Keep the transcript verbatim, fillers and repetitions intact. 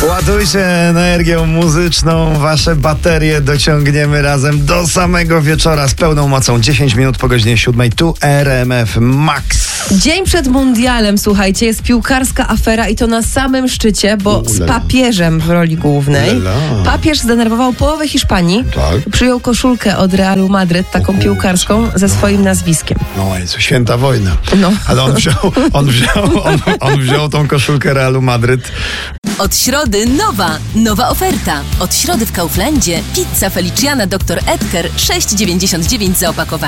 Ładujcie energią muzyczną, wasze baterie dociągniemy razem do samego wieczora z pełną mocą. dziesięć minut po godzinie siódmej, tu R M F Max. Dzień przed mundialem, słuchajcie, jest piłkarska afera i to na samym szczycie, bo z papieżem w roli głównej. Ulala. Papież zdenerwował połowę Hiszpanii, Tak. przyjął koszulkę od Realu Madryt, taką kurczę. piłkarską, ze swoim nazwiskiem. No jest święta wojna. No. Ale on wziął, on wziął, on, on wziął tą koszulkę Realu Madryt. Od środy nowa, nowa oferta. Od środy w Kauflandzie pizza Feliciana doktor Edgar sześć dziewięćdziesiąt dziewięć za opakowanie.